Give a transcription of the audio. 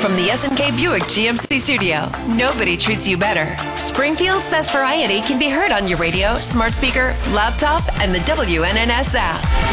From the S&K Buick GMC studio, nobody treats you better. Springfield's best variety can be heard on your radio, smart speaker, laptop, and the WNNS app.